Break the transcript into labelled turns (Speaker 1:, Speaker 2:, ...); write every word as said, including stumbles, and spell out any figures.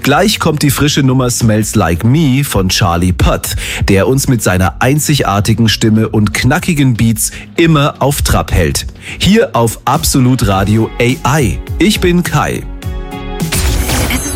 Speaker 1: Gleich kommt die frische Nummer Smells Like Me von Charlie Puth, der uns mit seiner einzigartigen Stimme und knackigen Beats immer auf Trab hält. Hier auf Absolut Radio A I. Ich bin Kai.